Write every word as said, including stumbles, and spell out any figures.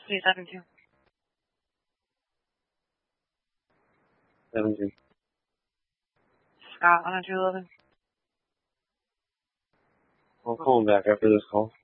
three seven two. seven two. Scott, one oh two eleven. I'll call him back after this call.